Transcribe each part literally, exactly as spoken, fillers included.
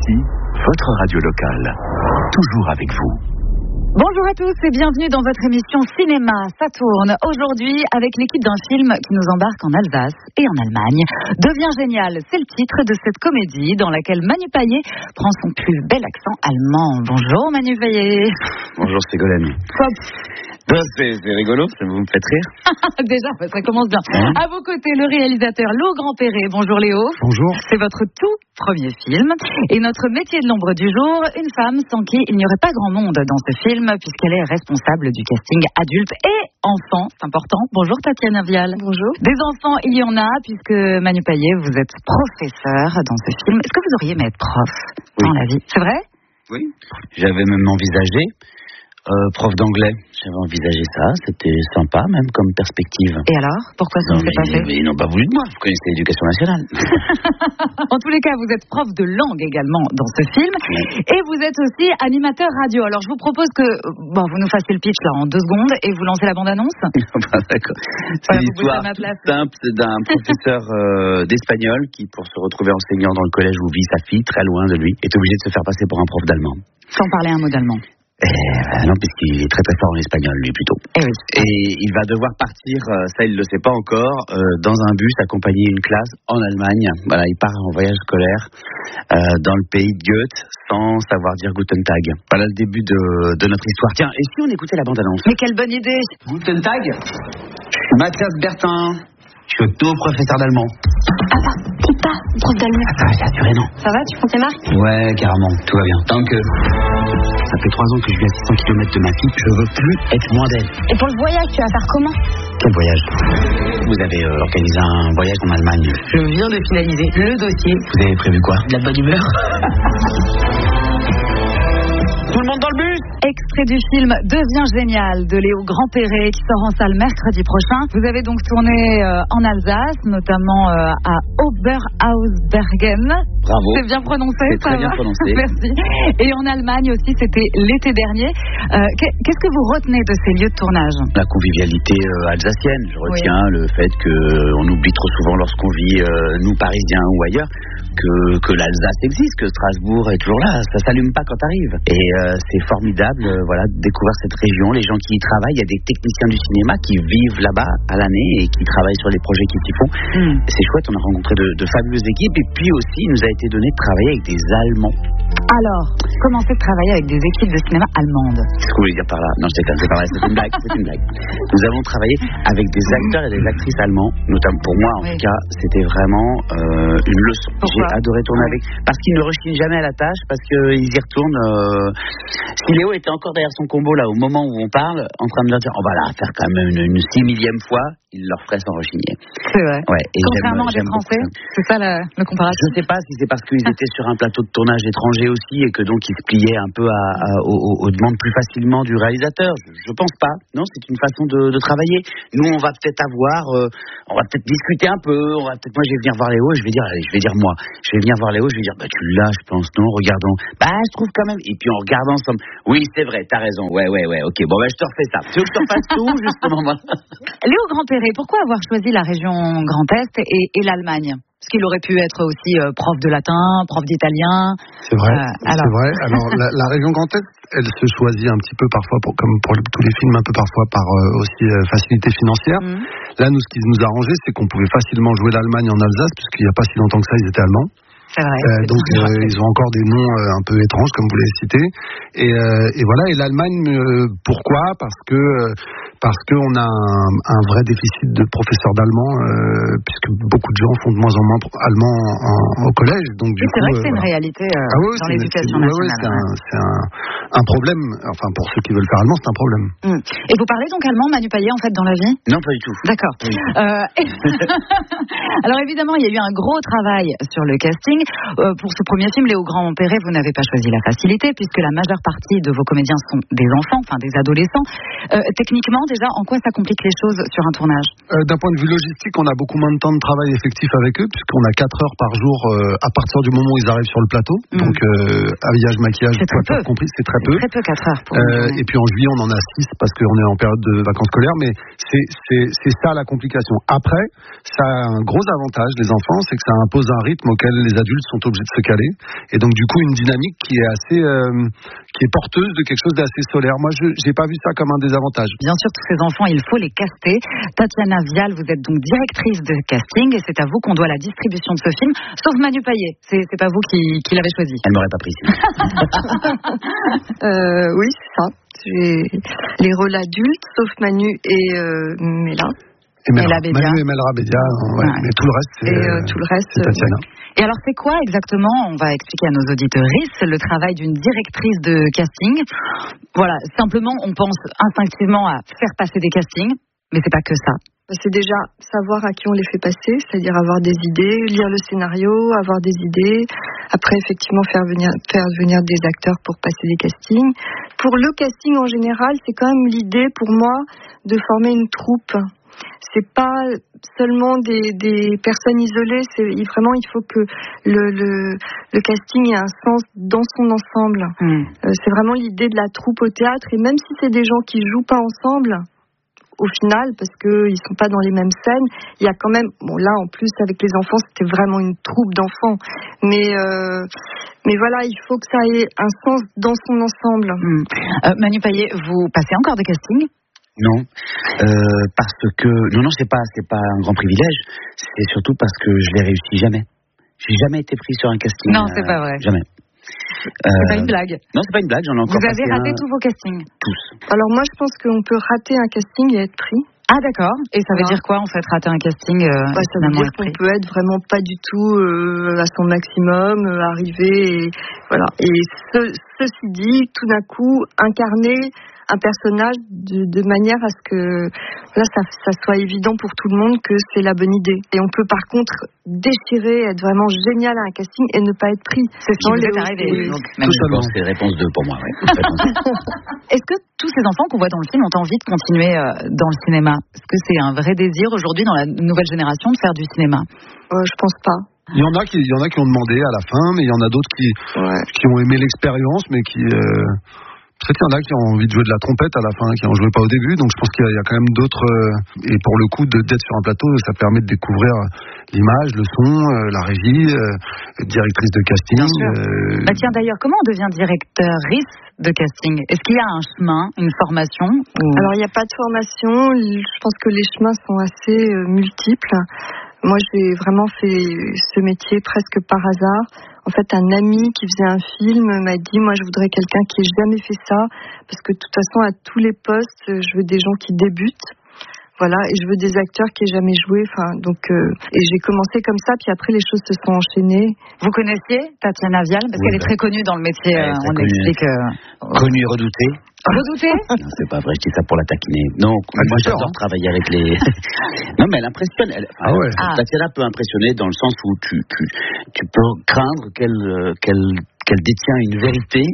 Ici, votre radio locale. Toujours avec vous. Bonjour à tous et bienvenue dans votre émission Cinéma. Ça tourne aujourd'hui avec l'équipe d'un film qui nous embarque en Alsace et en Allemagne. Devient génial, c'est le titre de cette comédie dans laquelle Manu Payet prend son plus bel accent allemand. Bonjour Manu Payet. Bonjour Ségolène. Hop. C'est, c'est rigolo, ça vous me faites rire. Déjà, ça commence bien. Mmh. À vos côtés, le réalisateur Léo Grand-Perret. Bonjour Léo. Bonjour. C'est votre tout premier film. Et notre métier de l'ombre du jour, une femme sans qui il n'y aurait pas grand monde dans ce film, puisqu'elle est responsable du casting adulte et enfant. C'est important. Bonjour Tatiana Vial. Bonjour. Des enfants, il y en a, puisque Manu Payet, vous êtes professeur dans ce film. Est-ce que vous auriez aimé être prof oui. dans la vie? C'est vrai? Oui. J'avais même envisagé. Euh, prof d'anglais, j'avais envisagé ça, c'était sympa même comme perspective. Et alors, pourquoi ça ne s'est pas fait? Mais ils n'ont pas voulu de moi, vous connaissez l'éducation nationale. En tous les cas, vous êtes prof de langue également dans ce film, oui. Et vous êtes aussi animateur radio. Alors je vous propose que bon, vous nous fassiez le pitch là en deux secondes et vous lancez la bande-annonce. D'accord. C'est voilà, l'histoire simple d'un professeur euh, d'espagnol qui, pour se retrouver enseignant dans le collège où vit sa fille, très loin de lui, est obligé de se faire passer pour un prof d'allemand. Sans parler un mot d'allemand. Eh ben non, puisqu'il est très très fort en espagnol, lui, plutôt. Eh oui. Et il va devoir partir, ça il ne le sait pas encore, euh, dans un bus, accompagner une classe en Allemagne. Voilà, il part en voyage scolaire euh, dans le pays de Goethe, sans savoir dire Guten Tag. Voilà le début de, de notre histoire. Tiens, et si on écoutait la bande-annonce? Mais quelle bonne idée! Guten Tag, je suis Mathias Bertin. Je suis auto-professeur d'allemand. Papa, dis pas, prof d'allemand. Ah, c'est assuré, non. Ça va, tu prends tes marques? Ouais, carrément, tout va bien. Tant que ça fait trois ans que je vis à six cents kilomètres de ma fille, je veux plus être loin d'elle. Et pour le voyage, tu vas faire comment? Quel voyage? Vous avez euh, organisé un voyage en Allemagne. Je viens de finaliser le dossier. Vous avez prévu quoi? De la bonne humeur. Tout le monde dans le bus? Extrait du film Devient génial de Léo Grand-Perret qui sort en salle mercredi prochain. Vous avez donc tourné euh, en Alsace, notamment euh, à Oberhausbergen. Bravo. C'est bien prononcé, c'est très ça bien va prononcé. Merci. Et en Allemagne aussi, c'était l'été dernier. Euh, qu'est-ce que vous retenez de ces lieux de tournage? La convivialité euh, alsacienne. Je retiens oui. le fait qu'on oublie trop souvent lorsqu'on vit, euh, nous Parisiens ou ailleurs, que, que l'Alsace existe, que Strasbourg est toujours là. Ça s'allume pas quand t'arrives. Et euh, c'est formidable, euh, voilà, de découvrir cette région, les gens qui y travaillent. Il y a des techniciens du cinéma qui vivent là-bas à l'année et qui travaillent sur les projets qui s'y font. Mm. C'est chouette, on a rencontré de, de fabuleuses équipes. Et puis aussi, il nous a été donné de travailler avec des Allemands. Alors, comment c'est de travailler avec des équipes de cinéma allemandes? Qu'est-ce que vous voulez dire par là? Non, je déconne, c'est pas vrai, c'est une blague, c'est une blague. Nous avons travaillé avec des acteurs et des actrices allemands, notamment pour moi en oui. tout cas, c'était vraiment euh, une leçon. Pourquoi? J'ai adoré tourner avec, parce qu'ils ne rechignent jamais à la tâche, parce qu'ils y retournent. Euh... Si Léo était encore derrière son combo là, au moment où on parle, en train de leur dire, on va la faire quand même une, une six millième fois, il leur ferait sans rechigner. C'est vrai. Ouais, et contrairement à des Français, c'est ça la, le comparatif. Je ne sais pas si c'est parce qu'ils étaient sur un plateau de tournage étranger aussi et que donc ils se pliaient un peu à, à, aux, aux demandes plus facilement du réalisateur. Je, je pense pas. Non, c'est une façon de, de travailler. Nous, on va peut-être avoir, euh, on va peut-être discuter un peu. On va peut-être, moi, je vais venir voir Léo et je vais dire, allez, je vais dire moi, je vais venir voir Léo, je vais dire, bah tu l'as, je pense, non, regardons. Bah, je trouve quand même. Et puis en regardant ensemble, oui, c'est vrai, t'as raison. Ouais, ouais, ouais. Ok, bon, bah je te refais ça. Tu veux que je te refasse tout justement? Léo Grand-Perret, pourquoi avoir choisi la région Grand Est et, et l'Allemagne? Parce qu'il aurait pu être aussi euh, prof de latin, prof d'italien. C'est vrai, euh, c'est vrai. Alors la, la région Grand Est, elle se choisit un petit peu parfois, pour, comme pour tous les films, un peu parfois par euh, aussi euh, facilité financière. Mmh. Là, nous, ce qui nous a arrangé, c'est qu'on pouvait facilement jouer l'Allemagne en Alsace, puisqu'il n'y a pas si longtemps que ça, ils étaient allemands. C'est vrai, euh, donc euh, ils ont encore des noms euh, un peu étranges, comme vous l'avez cité. Et, euh, et voilà. Et l'Allemagne, euh, pourquoi? Parce que euh, parce qu'on a un, un vrai déficit de professeurs d'allemand, euh, puisque beaucoup de gens font de moins en moins allemand en, en, au collège. Donc du c'est coup, vrai que c'est euh, une réalité euh, ah ouais, dans l'éducation c'est, nationale. Ouais, c'est, un, c'est un, un problème. Enfin, pour ceux qui veulent faire allemand, c'est un problème. Mmh. Et vous parlez donc allemand, Manu Payet, en fait, dans la vie? Non, pas du tout. D'accord. Oui. Euh, alors évidemment, il y a eu un gros travail sur le casting. Euh, pour ce premier film, Léo Grand-Perret, vous n'avez pas choisi la facilité, puisque la majeure partie de vos comédiens sont des enfants, enfin des adolescents. Euh, techniquement, déjà, en quoi ça complique les choses sur un tournage? euh, D'un point de vue logistique, on a beaucoup moins de temps de travail effectif avec eux, puisqu'on a quatre heures par jour euh, à partir du moment où ils arrivent sur le plateau. Mmh. Donc euh, habillage, maquillage, coiffure compris, c'est très peu. Très peu, quatre heures. Pour euh, et puis en juillet, on en a six parce qu'on est en période de vacances scolaires, mais c'est, c'est, c'est ça la complication. Après, ça a un gros avantage, les enfants, c'est que ça impose un rythme auquel les adultes adultes sont obligés de se caler. Et donc du coup une dynamique qui est assez, euh, qui est porteuse de quelque chose d'assez solaire. Moi je j'ai pas vu ça comme un désavantage. Bien sûr, tous ces enfants, il faut les caster. Tatiana Vial, vous êtes donc directrice de casting et c'est à vous qu'on doit la distribution de ce film, sauf Manu Payet. C'est, c'est pas vous qui, qui l'avez choisi. Elle m'aurait pas pris. euh, oui, c'est ça. J'ai les rôles adultes, sauf Manu et euh, Mela. Et Mela, Bédia. Manu et Melra Bédia, ouais, ouais. Mais tout le reste, c'est, et euh, tout le reste, c'est Tatiana. Ouais. Et alors, c'est quoi exactement, on va expliquer à nos auditeuristes, le travail d'une directrice de casting. Voilà, simplement, on pense instinctivement à faire passer des castings, mais c'est pas que ça. C'est déjà savoir à qui on les fait passer, c'est-à-dire avoir des idées, lire le scénario, avoir des idées. Après, effectivement, faire venir, faire venir des acteurs pour passer des castings. Pour le casting en général, c'est quand même l'idée pour moi de former une troupe. C'est pas seulement des, des personnes isolées, c'est vraiment il faut que le, le, le casting ait un sens dans son ensemble. Mmh. Euh, c'est vraiment l'idée de la troupe au théâtre, et même si c'est des gens qui jouent pas ensemble, au final, parce qu'ils sont pas dans les mêmes scènes, il y a quand même, bon là en plus avec les enfants c'était vraiment une troupe d'enfants, mais euh, mais voilà, il faut que ça ait un sens dans son ensemble. Mmh. Euh, Manu Payet, vous passez encore des castings ? Non, euh, parce que non non c'est pas c'est pas un grand privilège, c'est surtout parce que je l'ai réussi jamais. J'ai jamais été pris sur un casting. Non, c'est pas vrai. Jamais. C'est euh, pas une blague. Non, c'est pas une blague, j'en ai encore. Vous avez raté un... tous vos castings? Tous. Alors moi, je pense qu'on peut rater un casting et être pris. Ah d'accord. Et ça veut voilà. dire quoi en fait, rater un casting euh, bah, ça veut dire qu'on pris. peut être vraiment pas du tout euh, à son maximum, euh, arriver et voilà. Et ce, ceci dit, tout d'un coup, incarner un personnage de, de manière à ce que là ça, ça soit évident pour tout le monde que c'est la bonne idée. Et on peut par contre déchirer, être vraiment génial à un casting et ne pas être pris. C'est ce qui vous est arrivé. Oui, donc, tout simplement, c'est réponse deux pour moi. Ouais. Est-ce que tous ces enfants qu'on voit dans le film ont envie de continuer euh, dans le cinéma? Est-ce que c'est un vrai désir aujourd'hui dans la nouvelle génération de faire du cinéma? euh, Je pense pas. Il y en a qui, il y en a qui ont demandé à la fin, mais il y en a d'autres qui, ouais. qui ont aimé l'expérience, mais qui euh... peut-être qu'il y en a qui ont envie de jouer de la trompette à la fin, qui n'en jouaient pas au début, donc je pense qu'il y a, il y a quand même d'autres... Euh, et pour le coup, de, d'être sur un plateau, ça permet de découvrir l'image, le son, euh, la régie, euh, directrice de casting. Euh... Bah tiens, d'ailleurs, comment on devient directrice de casting? Est-ce qu'il y a un chemin, une formation ou... Alors, il n'y a pas de formation. Je pense que les chemins sont assez euh, multiples. Moi, j'ai vraiment fait ce métier presque par hasard. En fait, un ami qui faisait un film m'a dit, moi, je voudrais quelqu'un qui ait jamais fait ça, parce que de toute façon, à tous les postes, je veux des gens qui débutent. Voilà, et je veux des acteurs qui aient jamais joué. Enfin, donc, euh, et j'ai commencé comme ça, puis après, les choses se sont enchaînées. Vous connaissiez Tatiana Vial? Parce oui, qu'elle bah, est très connue dans le métier, euh, on connue, explique... Euh... Connue et redoutée. Redouté? Non, c'est pas vrai, je dis ça pour la taquiner. Non, ah, moi j'adore hein. travailler avec les... non, mais elle impressionne. Elle, enfin, ah ouais. ah. Tatiana peut impressionner dans le sens où tu, tu, tu peux craindre qu'elle, qu'elle, qu'elle détient une vérité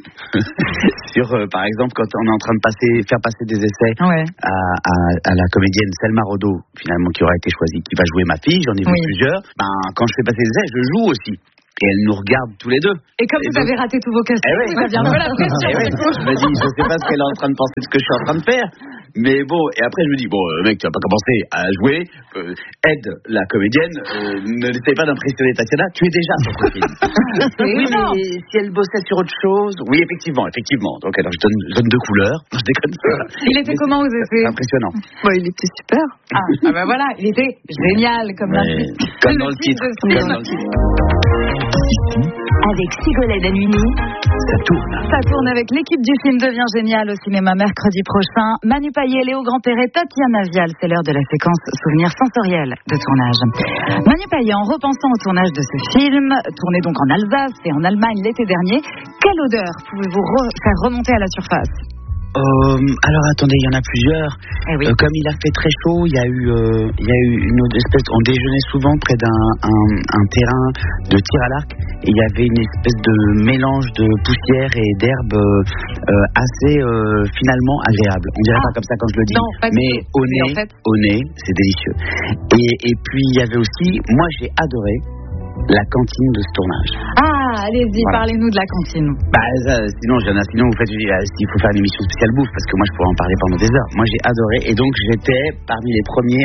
sur, euh, par exemple, quand on est en train de passer, faire passer des essais ouais. à, à, à la comédienne Selma Rodo, finalement, qui aura été choisie, qui va jouer ma fille, j'en ai vu oui. plusieurs. Ben, quand je fais passer des essais, je joue aussi. Et elle nous regarde tous les deux. Et comme et vous donc... avez raté tous vos castings, eh ouais. vous avez un peu la pression. Eh ouais. Je me dis, je sais pas ce qu'elle est en train de penser de ce que je suis en train de faire. Mais bon, et après je me dis, bon, euh, mec, tu vas pas commencer à jouer. Euh, aide la comédienne. Euh, ne n'essaye pas d'impressionner Tatiana. Tu es déjà sur ce film. Oui, mais si elle bossait sur autre chose. Oui, effectivement, effectivement. Donc alors je donne, je donne deux couleurs. Je déconne pas. Il était mais comment aux effets? Impressionnant. Bon, il était super. Ah, ah ben voilà, il était génial comme, ouais. comme dans le titre. Comme dans le titre. Avec Ségolène Halimi, ça tourne. Ça tourne avec l'équipe du film Devient Génial au cinéma mercredi prochain. Manu Payet, Léo Grand-Perret, Tatiana Vial. C'est l'heure de la séquence souvenirs sensoriels de tournage. Manu Payet, en repensant au tournage de ce film, tourné donc en Alsace et en Allemagne l'été dernier, quelle odeur pouvez-vous re- faire remonter à la surface? Euh, alors attendez, il y en a plusieurs. Eh oui. euh, comme il a fait très chaud, il y a eu, euh, il y a eu une autre espèce. On déjeunait souvent près d'un un, un terrain de tir à l'arc, et il y avait une espèce de mélange de poussière et d'herbe euh, assez euh, finalement agréable. On dirait ah. pas comme ça quand je le dis, non, mais au nez, en fait... au nez, c'est délicieux. Et, et puis il y avait aussi, moi j'ai adoré la cantine de ce tournage. Ah, allez-y, Voilà. parlez-nous de la cantine. Bah, ça, sinon, j'en ai, sinon, vous faites, il faut faire une émission spéciale bouffe, parce que moi, je pourrais en parler pendant des heures. Moi, j'ai adoré, et donc, j'étais parmi les premiers,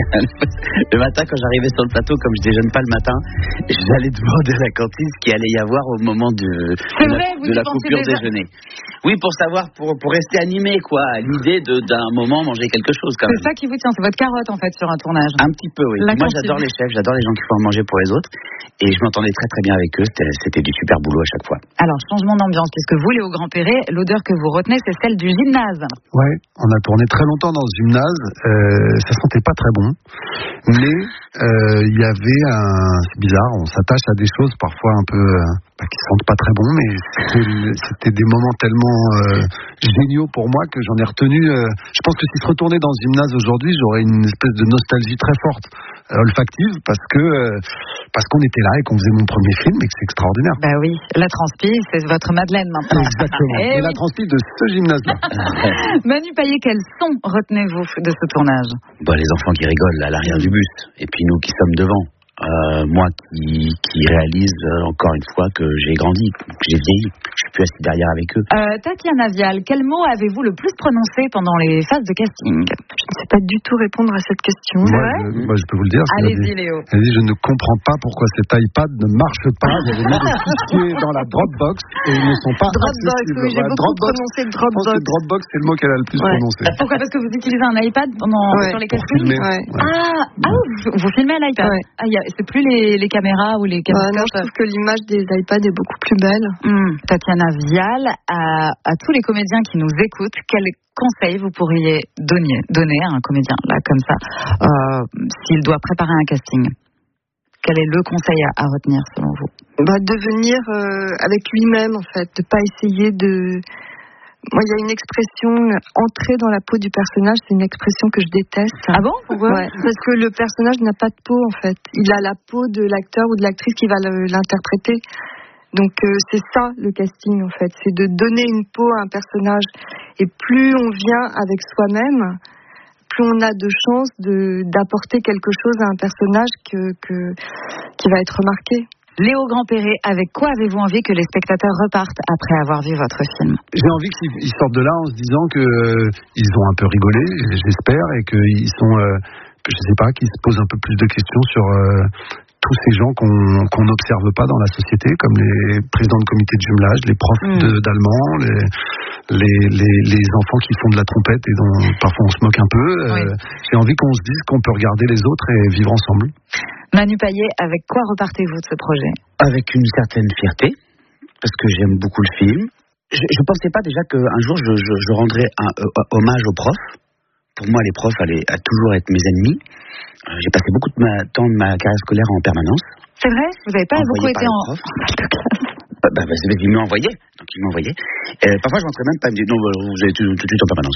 le matin, quand j'arrivais sur le plateau, comme je déjeune pas le matin, j'allais demander à la cantine ce qu'il allait y avoir au moment de, de vrai, la, vous de y la pensez coupure déjà. déjeuner. Oui, pour savoir, pour, pour rester animé, quoi, à l'idée de, d'un moment manger quelque chose, quand C'est même. ça qui vous tient, c'est votre carotte en fait sur un tournage. Un petit peu, oui. La Moi, cantine. j'adore les chefs, j'adore les gens qui font à manger pour les autres, et je m'entendais très très bien avec eux, c'était, c'était du super boulot à chaque fois. Alors, changement d'ambiance, puisque vous, Léo Grand-Perret, l'odeur que vous retenez, c'est celle du gymnase. Ouais, on a tourné très longtemps dans ce gymnase. Euh, ça sentait pas très bon, mais euh, il y avait un, c'est bizarre, on s'attache à des choses parfois un peu euh, bah, qui sentent pas très bon, mais c'était, c'était des moments tellement euh, géniaux pour moi que j'en ai retenu. Euh, je pense que si je retournais dans ce gymnase aujourd'hui, j'aurais une espèce de nostalgie très forte, euh, olfactive, parce que euh, parce qu'on était là et qu'on faisait mon premier film et que c'est extraordinaire. Bah oui, la transpi, c'est votre Madeleine maintenant. Exactement. Eh Et la oui. transpi de ce gymnase-là. Manu Payet, quel son retenez-vous de ce tournage? Bah, les enfants qui rigolent là, à l'arrière du bus, et puis nous qui sommes devant. Euh, moi qui, qui réalise euh, encore une fois que j'ai grandi, que j'ai vieilli, je suis plus assis derrière avec eux. Euh, Tatiana Vial, quel mot avez-vous le plus prononcé pendant les phases de casting? Je ne sais pas du tout répondre à cette question. Moi, je, moi, je peux vous le dire. c'est Allez-y, la- Léo. Elle dit, je ne comprends pas pourquoi cet iPad ne marche pas. J'avais mis des fichiers dans la Dropbox et ils ne sont pas Dropbox, accessibles. oui, j'ai Voilà, beaucoup Dropbox, prononcé je pense que Dropbox. Dropbox, c'est le mot qu'elle a le plus Ouais. prononcé. Pourquoi? Parce que vous utilisez un iPad pendant, Ouais, sur les Pour castings? filmer. Ouais. Ouais. Ah, ah vous, vous filmez à l'iPad? Ouais. Ah, y a- c'est plus les, les caméras ou les Bah, caméscopes? non, je trouve que l'image des iPads est beaucoup plus belle. Hmm. Tatiana Vial, à, à tous les comédiens qui nous écoutent, quel conseil vous pourriez donner, donner à un comédien, là, comme ça, euh, s'il doit préparer un casting? Quel est le conseil à, à retenir, selon vous? Bah, de venir euh, avec lui-même, en fait, de pas essayer de... Moi, il y a une expression, entrer dans la peau du personnage, c'est une expression que je déteste. Ah bon? Pourquoi? Ouais, parce que le personnage n'a pas de peau, en fait. Il a la peau de l'acteur ou de l'actrice qui va le- l'interpréter. Donc, euh, c'est ça, le casting, en fait. C'est de donner une peau à un personnage. Et plus on vient avec soi-même, plus on a de chances de, d'apporter quelque chose à un personnage que, que, qui va être remarqué. Léo Grand-Perret, avec quoi avez-vous envie que les spectateurs repartent après avoir vu votre film? J'ai envie qu'ils ils sortent de là en se disant que euh, ils ont un peu rigolé, j'espère, et qu'ils sont, euh, que je sais pas, qu'ils se posent un peu plus de questions sur euh, tous ces gens qu'on qu'on n'observe pas dans la société, comme les présidents de comité de jumelage, les profs Mm. de, d'allemand, les, les, les, les enfants qui font de la trompette et dont parfois on se moque un peu. Euh, Oui. J'ai envie qu'on se dise qu'on peut regarder les autres et vivre ensemble. Manu Payet, avec quoi repartez-vous de ce projet? Avec une certaine fierté, parce que j'aime beaucoup le film. Je ne pensais pas déjà qu'un jour je, je, je rendrais un euh, hommage aux profs. Pour moi, les profs allaient à toujours être mes ennemis. Euh, j'ai passé beaucoup de ma, temps de ma carrière scolaire en permanence. C'est vrai? Vous n'avez pas Envoyé beaucoup par été les en... profs. en salle de classe? Bah, bah, bah, ils m'envoyaient, donc ils m'envoyaient. Euh, parfois, je rentrais même pas, ils me disaient, non, bah, vous allez tout, tout de suite en permanence.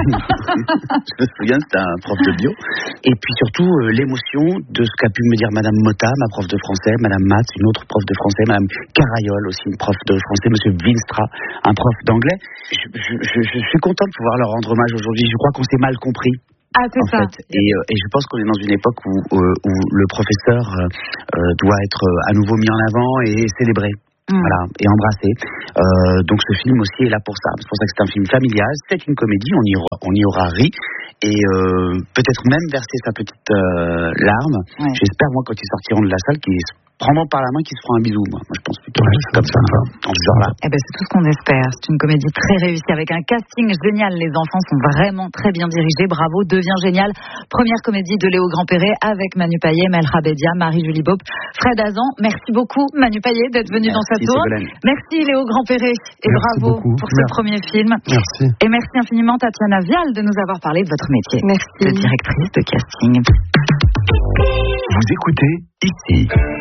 Je me souviens, c'était un prof de bio. Et puis surtout, euh, l'émotion de ce qu'a pu me dire Madame Motta, ma prof de français, Madame Matz, une autre prof de français, Madame Carayol, aussi une prof de français, Monsieur Winstra, un prof d'anglais. Je, je, je, je suis content de pouvoir leur rendre hommage aujourd'hui. Je crois qu'on s'est mal compris. Ah, c'est En ça. fait. et, euh, et je pense qu'on est dans une époque où, euh, où le professeur euh, euh, doit être euh, à nouveau mis en avant et célébré. Mm. Voilà, et embrassé. Euh, donc ce film aussi est là pour ça. C'est pour ça que c'est un film familial, c'est une comédie, on y aura, on y aura ri et euh, peut-être même versé sa petite euh, larme. Ouais. J'espère moi quand ils sortiront de la salle qu'ils se prendront par la main, qu'ils se feront un bisou. Moi, moi je pense plutôt Ouais, c'est comme ça, dans ce genre-là. Eh ben, c'est tout ce qu'on espère. C'est une comédie très réussie avec un casting génial. Les enfants sont vraiment très bien dirigés. Bravo, devient génial. Première comédie de Léo Grand-Perret avec Manu Payet, Mel Rabedia, Marie-Julie Bope, Fred Azan. Merci beaucoup Manu Payet d'être venu Merci, dans sa tour. Ségolène. Merci Léo Grand-Perret et Merci bravo beaucoup. pour ce Merci. premier film. Merci. Et merci infiniment Tatiana Vial de nous avoir parlé de votre métier de Merci. directrice de casting. Vous écoutez ici.